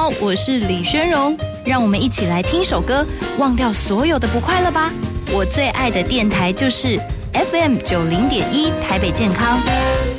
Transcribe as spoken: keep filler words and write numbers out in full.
好，我是李宣荣，让我们一起来听首歌，忘掉所有的不快乐吧。我最爱的电台就是 F M 九零点一台北健康。